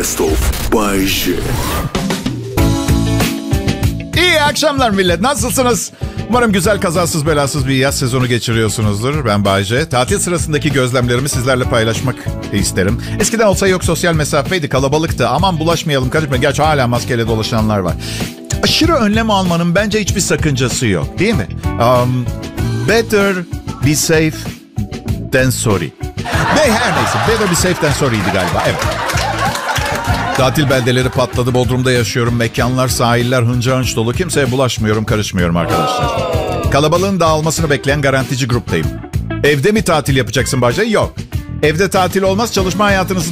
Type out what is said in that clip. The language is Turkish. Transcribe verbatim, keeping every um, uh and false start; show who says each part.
Speaker 1: Best of Bay J.
Speaker 2: İyi akşamlar millet. Nasılsınız? Umarım güzel, kazasız belasız bir yaz sezonu geçiriyorsunuzdur. Ben Bay J. Tatil sırasındaki gözlemlerimi sizlerle paylaşmak isterim. Eskiden olsa yok, sosyal mesafeydi, kalabalıktı. Aman bulaşmayalım, karışmayalım. Gerçi hala maskeyle dolaşanlar var. Aşırı önlem almanın bence hiçbir sakıncası yok, değil mi? Um, better be safe than sorry. Ve her neyse, better be safe than sorry'ydi galiba. Evet. Tatil beldeleri patladı. Bodrum'da yaşıyorum. Mekanlar, sahiller hınca hınç dolu. Kimseye bulaşmıyorum, karışmıyorum arkadaşlar. Kalabalığın dağılmasını bekleyen garantici gruptayım. Evde mi tatil yapacaksın Bay J? Yok. Evde tatil olmaz. Çalışma hayatınızın